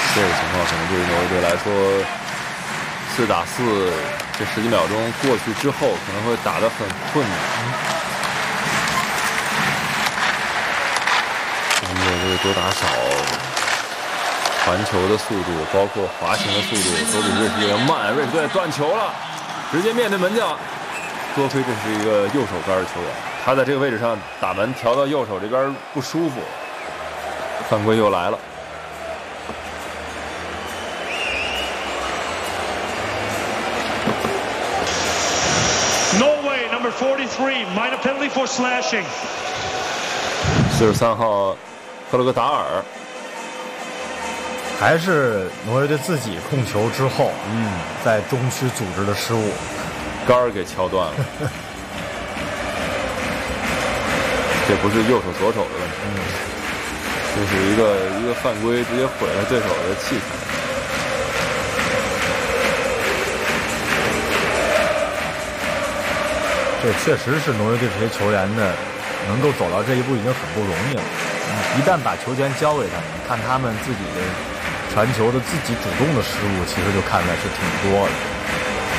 这个情况可能对于挪威队来说，4打4这10几秒钟过去之后，可能会打得很困难。我们的这个多打少，传球的速度，包括滑行的速度，都比瑞士队要慢。瑞士队断球了，直接面对门将。多亏这是一个右手杆的球员，他在这个位置上打门调到右手这边不舒服，犯规又来了。 Norway number 43 minor penalty for slashing. 43号赫勒格达尔， 还是挪威队自己控球之后，在中区组织的失误， 杆儿给敲断了。这不是右手左手的问题，这是一个犯规，直接毁了对手的器材。 这确实是挪威队这些球员的能够走到这一步已经很不容易了。一旦把球权交给他们，看他们自己的传球的自己主动的失误，其实就看来是挺多的。